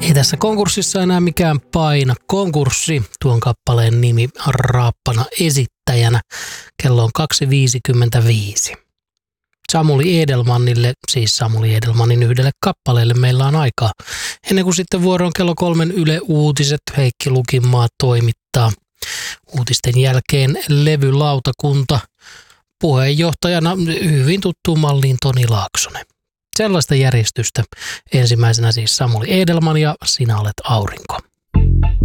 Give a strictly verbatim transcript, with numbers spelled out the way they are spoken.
Ei tässä konkurssissa enää mikään paina. Konkurssi, tuon kappaleen nimi raappana esittäjänä. Kello on kaksi viisikymmentäviisi. Samuli Edelmannille, siis Samuli Edelmannin yhdelle kappaleelle meillä on aikaa. Ennen kuin sitten vuoroon kello kolmen Yle Uutiset, Heikki Lukinmaa toimittaa. Uutisten jälkeen levylautakunta, puheenjohtajana hyvin tuttuun malliin Toni Laaksonen. Sellaista järjestystä. Ensimmäisenä siis Samuli Edelman ja Sinä olet aurinko.